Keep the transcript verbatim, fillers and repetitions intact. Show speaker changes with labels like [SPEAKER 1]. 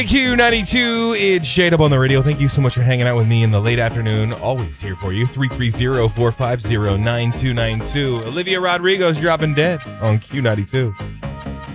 [SPEAKER 1] Q ninety-two, it's Shade Up on the radio. Thank you so much for hanging out with me in the late afternoon. Always here for you. three three zero, four five zero, nine two nine two. Olivia Rodrigo's dropping dead on Q ninety-two.